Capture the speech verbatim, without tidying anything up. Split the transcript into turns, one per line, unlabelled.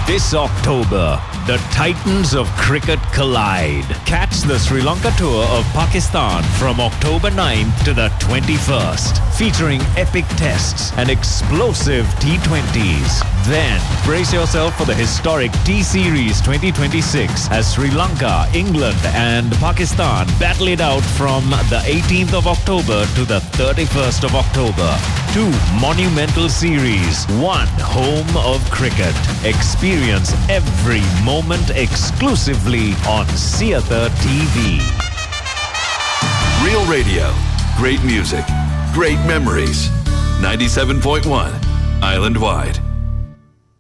This October, the Titans of cricket collide. Catch the Sri Lanka tour of Pakistan from October ninth to the twenty-first, featuring epic tests and explosive T twenties. Then, brace yourself for the historic T-Series twenty twenty-six as Sri Lanka, England and Pakistan battle it out from the eighteenth of October to the thirty-first of October. Two monumental series, one home of cricket. Experience every moment exclusively on Seatha T V.
Real radio, great music, great memories. ninety-seven point one, island-wide.